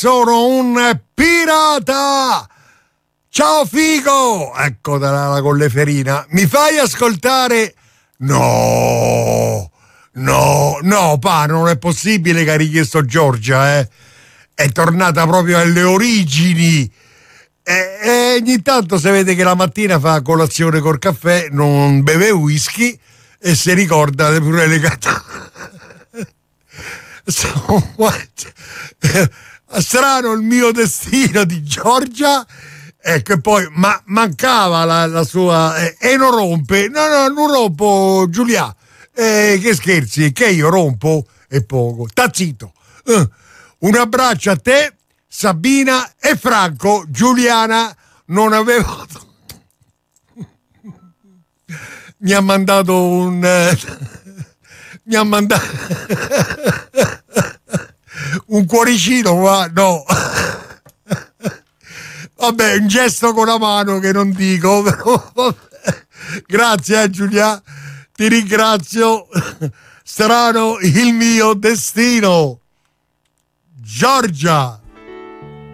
Sono un pirata! Ciao figo! Ecco la colleferina. Mi fai ascoltare? No, pa, non è possibile che ha richiesto Giorgia, È tornata proprio alle origini. E ogni tanto si vede che la mattina fa colazione col caffè, non beve whisky e si ricorda pure le strano il mio destino di Giorgia. Ecco, e poi mancava la sua e non rompe. No, non rompo, Giulia. Che scherzi, che io rompo e poco. Sta zitto. Un abbraccio a te, Sabina e Franco. Giuliana non avevo mi ha mandato un cuoricino, ma no. Vabbè, un gesto con la mano che non dico, però grazie Giulia, ti ringrazio. Strano il mio destino. Giorgia.